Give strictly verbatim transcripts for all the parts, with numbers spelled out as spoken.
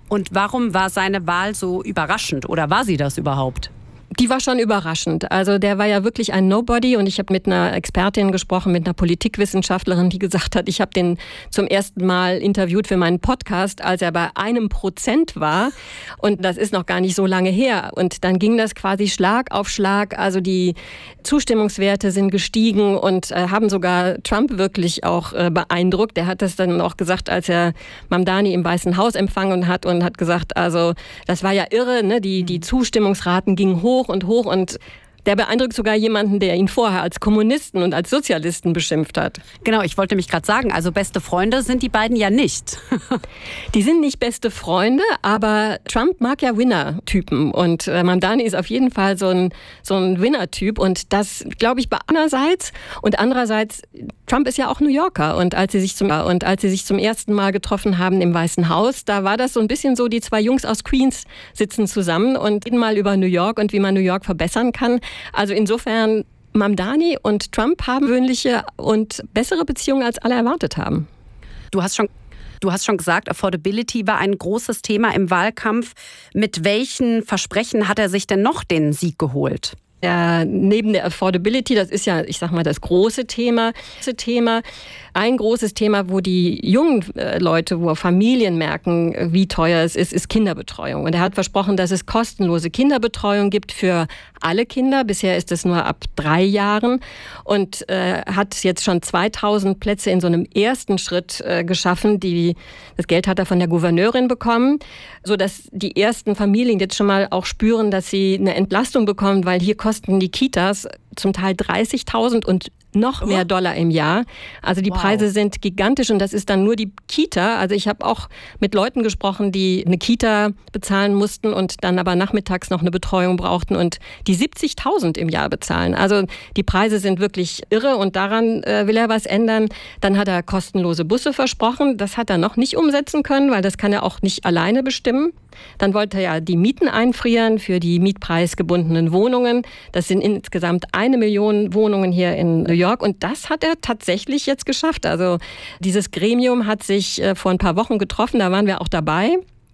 Und warum war seine Wahl so überraschend oder war sie das überhaupt? Die war schon überraschend. Also der war ja wirklich ein Nobody und ich habe mit einer Expertin gesprochen, mit einer Politikwissenschaftlerin, die gesagt hat, ich habe den zum ersten Mal interviewt für meinen Podcast, als er bei einem Prozent war und das ist noch gar nicht so lange her. Und dann ging das quasi Schlag auf Schlag. Also die Zustimmungswerte sind gestiegen und äh, haben sogar Trump wirklich auch äh, beeindruckt. Der hat das dann auch gesagt, als er Mamdani im Weißen Haus empfangen hat und hat gesagt, also das war ja irre, ne? Die, die Zustimmungsraten gingen hoch und hoch und der beeindruckt sogar jemanden, der ihn vorher als Kommunisten und als Sozialisten beschimpft hat. Genau, ich wollte mich gerade sagen, also beste Freunde sind die beiden ja nicht. Die sind nicht beste Freunde, aber Trump mag ja Winner-Typen und äh, Mamdani ist auf jeden Fall so ein, so ein Winner-Typ und das glaube ich bei einerseits und andererseits, Trump ist ja auch New Yorker und als sie sich zum, und als sie sich zum ersten Mal getroffen haben im Weißen Haus, da war das so ein bisschen so, die zwei Jungs aus Queens sitzen zusammen und reden mal über New York und wie man New York verbessern kann. Also insofern, Mamdani und Trump haben gewöhnliche und bessere Beziehungen, als alle erwartet haben. Du hast schon, du hast schon gesagt, Affordability war ein großes Thema im Wahlkampf. Mit welchen Versprechen hat er sich denn noch den Sieg geholt? Ja, neben der Affordability, das ist ja, ich sag mal, das große Thema, das Thema. Ein großes Thema, wo die jungen Leute, wo Familien merken, wie teuer es ist, ist Kinderbetreuung. Und er hat versprochen, dass es kostenlose Kinderbetreuung gibt für alle Kinder. Bisher ist es nur ab drei Jahren und äh, hat jetzt schon zweitausend Plätze in so einem ersten Schritt äh, geschaffen. Die, das Geld hat er von der Gouverneurin bekommen, sodass die ersten Familien jetzt schon mal auch spüren, dass sie eine Entlastung bekommen, weil hier kosten die Kitas zum Teil dreißigtausend und noch mehr Dollar im Jahr. Also die wow. Preise sind gigantisch und das ist dann nur die Kita. Also ich habe auch mit Leuten gesprochen, die eine Kita bezahlen mussten und dann aber nachmittags noch eine Betreuung brauchten und die siebzigtausend im Jahr bezahlen. Also die Preise sind wirklich irre und daran äh, will er was ändern. Dann hat er kostenlose Busse versprochen. Das hat er noch nicht umsetzen können, weil das kann er auch nicht alleine bestimmen. Dann wollte er ja die Mieten einfrieren für die mietpreisgebundenen Wohnungen. Das sind insgesamt eine Million Wohnungen hier in New York. Und das hat er tatsächlich jetzt geschafft. Also dieses Gremium hat sich vor ein paar Wochen getroffen, da waren wir auch dabei.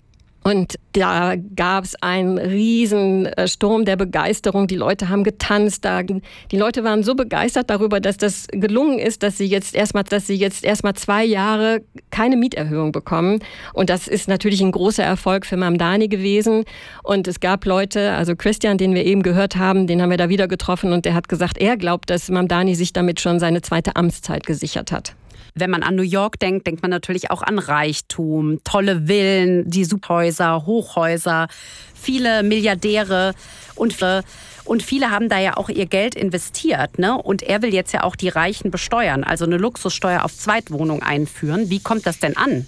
Und da gab es einen riesen Sturm der Begeisterung. Die Leute haben getanzt. Da, die Leute waren so begeistert darüber, dass das gelungen ist, dass sie jetzt erstmal, dass sie jetzt erstmal zwei Jahre keine Mieterhöhung bekommen. Und das ist natürlich ein großer Erfolg für Mamdani gewesen. Und es gab Leute, also Christian, den wir eben gehört haben, den haben wir da wieder getroffen und der hat gesagt, er glaubt, dass Mamdani sich damit schon seine zweite Amtszeit gesichert hat. Wenn man an New York denkt, denkt man natürlich auch an Reichtum, tolle Villen, die Subhäuser, Hochhäuser, viele Milliardäre und, und viele haben da ja auch ihr Geld investiert, ne? Und er will jetzt ja auch die Reichen besteuern, also eine Luxussteuer auf Zweitwohnung einführen. Wie kommt das denn an?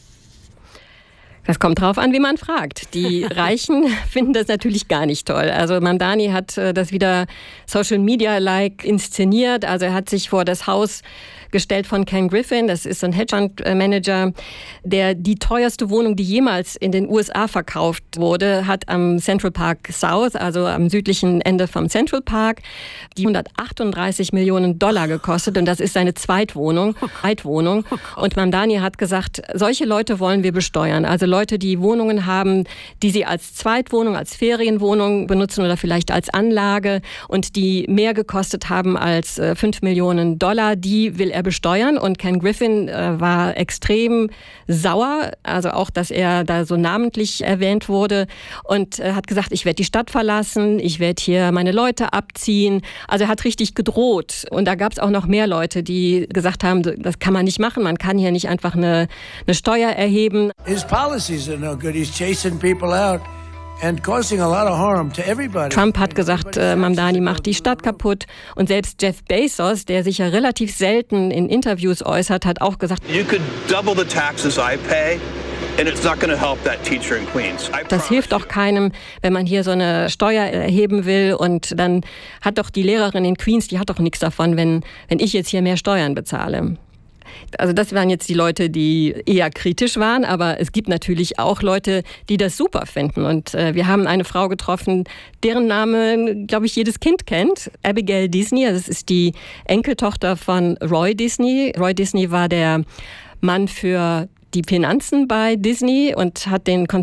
Das kommt drauf an, wie man fragt. Die Reichen finden das natürlich gar nicht toll. Also Mamdani hat das wieder Social Media-like inszeniert. Also er hat sich vor das Haus gestellt von Ken Griffin. Das ist so ein Hedgefonds-Manager, der die teuerste Wohnung, die jemals in den U S A verkauft wurde, hat am Central Park South, also am südlichen Ende vom Central Park, die hundertachtunddreißig Millionen Dollar gekostet. Und das ist seine Zweitwohnung. Zweitwohnung. Und Mamdani hat gesagt, solche Leute wollen wir besteuern. Also Leute, die Wohnungen haben, die sie als Zweitwohnung, als Ferienwohnung benutzen oder vielleicht als Anlage und die mehr gekostet haben als äh, fünf Millionen Dollar, die will er besteuern. Und Ken Griffin äh, war extrem sauer, also auch, dass er da so namentlich erwähnt wurde und äh, hat gesagt, ich werde die Stadt verlassen, ich werde hier meine Leute abziehen. Also er hat richtig gedroht. Und da gab es auch noch mehr Leute, die gesagt haben, das kann man nicht machen, man kann hier nicht einfach eine, eine Steuer erheben. His policies are no good. He's chasing people out and causing a lot of harm to everybody. Trump hat gesagt, äh, Mamdani macht die Stadt kaputt. Und selbst Jeff Bezos, der sich ja relativ selten in Interviews äußert, hat auch gesagt, You could double the taxes I pay. And it's not going to help that teacher in Queens. Das hilft auch keinem, wenn man hier so eine Steuer erheben will. Und dann hat doch die Lehrerin in Queens, die hat doch nichts davon, wenn, wenn ich jetzt hier mehr Steuern bezahle. Also das waren jetzt die Leute, die eher kritisch waren, aber es gibt natürlich auch Leute, die das super finden. Und äh, wir haben eine Frau getroffen, deren Name, glaube ich, jedes Kind kennt, Abigail Disney. Das ist die Enkeltochter von Roy Disney. Roy Disney war der Mann für die Finanzen bei Disney und hat den Konzern